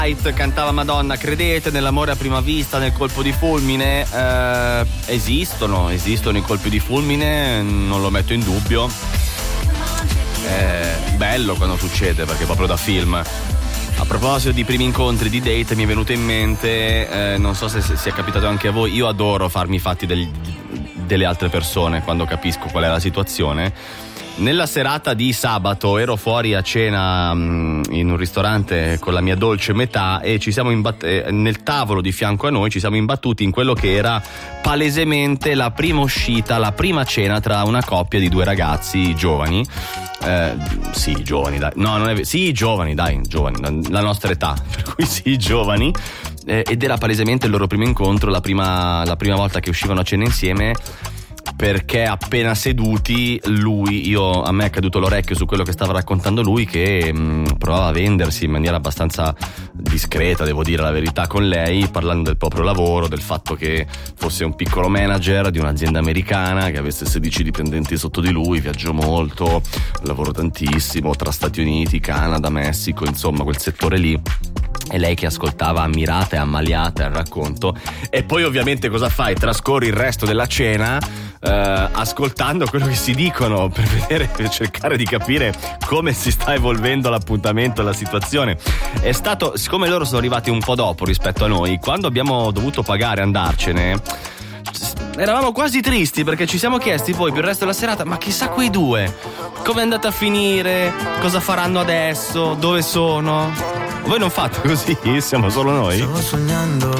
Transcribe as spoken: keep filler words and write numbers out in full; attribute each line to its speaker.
Speaker 1: cantava Madonna, credete nell'amore a prima vista, nel colpo di fulmine? Eh, esistono, esistono i colpi di fulmine, non lo metto in dubbio. È bello quando succede, perché è proprio da film. A proposito di primi incontri, di date, mi è venuto in mente, eh, non so se, se sia capitato anche a voi, io adoro farmi i fatti del, delle altre persone quando capisco qual è la situazione. Nella serata di sabato ero fuori a cena mh, in un ristorante con la mia dolce metà e ci siamo imbatt- eh, nel tavolo di fianco a noi ci siamo imbattuti in quello che era palesemente la prima uscita, la prima cena tra una coppia di due ragazzi giovani. Eh, sì, giovani, dai. No, non è sì, giovani, dai, giovani, la, la nostra età, per cui sì, giovani. Eh, ed era palesemente il loro primo incontro, la prima, la prima volta che uscivano a cena insieme. Perché appena seduti lui, io a me è caduto l'orecchio su quello che stava raccontando lui, che mh, provava a vendersi in maniera abbastanza discreta, devo dire la verità, con lei, parlando del proprio lavoro, del fatto che fosse un piccolo manager di un'azienda americana, che avesse sedici dipendenti sotto di lui, viaggiò molto, lavoro tantissimo tra Stati Uniti, Canada, Messico, insomma quel settore lì. E lei che ascoltava ammirata e ammaliata il racconto. E poi ovviamente cosa fai? Trascorri il resto della cena eh, ascoltando quello che si dicono, per vedere, per cercare di capire come si sta evolvendo l'appuntamento, la situazione. È stato, siccome loro sono arrivati un po' dopo rispetto a noi, quando abbiamo dovuto pagare e andarcene, eravamo quasi tristi, perché ci siamo chiesti poi per il resto della serata: ma chissà quei due come è andata a finire, cosa faranno adesso, dove sono? Voi non fate così? Siamo solo noi?
Speaker 2: Stavo sognando